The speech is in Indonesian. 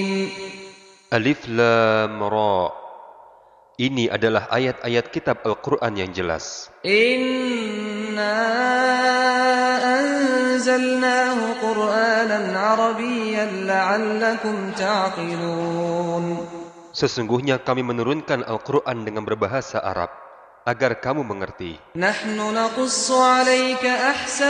Alif Lam Ra. Ini adalah ayat-ayat kitab Al-Quran yang jelas. Inna anzalnahu Qur'anan Arabiyyan la'allakum ta'qilun. Sesungguhnya kami menurunkan Al-Quran dengan berbahasa Arab, agar kamu mengerti. Nahnu naqussu 'alaika ahsan